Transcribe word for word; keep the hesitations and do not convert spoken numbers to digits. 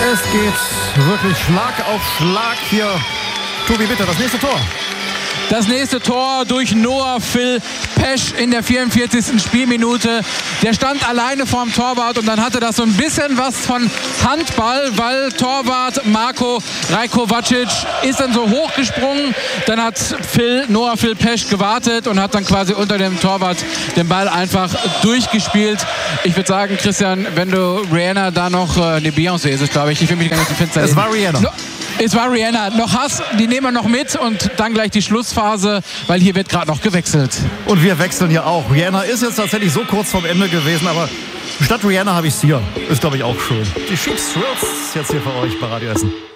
Es geht wirklich Schlag auf Schlag hier. Tobi, bitte, das nächste Tor. Das nächste Tor durch Noah Phil Pesch in der vierundvierzigsten Spielminute. Der stand alleine vorm Torwart und dann hatte das so ein bisschen was von Handball, weil Torwart Marko Rajkovacic ist dann so hochgesprungen. Dann hat Phil, Noah Phil Pesch gewartet und hat dann quasi unter dem Torwart den Ball einfach durchgespielt. Ich würde sagen, Christian, wenn du Rihanna da noch, äh, ne, Beyoncé ist es, glaube ich, ich will mich gar nicht Fenster. Es war Rihanna. No, Es war Rihanna. Noch Hass, die nehmen wir noch mit und dann gleich die Schlussphase, weil hier wird gerade noch gewechselt. Und wir wechseln hier auch. Rihanna ist jetzt tatsächlich so kurz vorm Ende gewesen, aber statt Rihanna habe ich es hier. Ist, glaube ich, auch schön. Die Sheep Thrills jetzt hier für euch bei Radio Essen.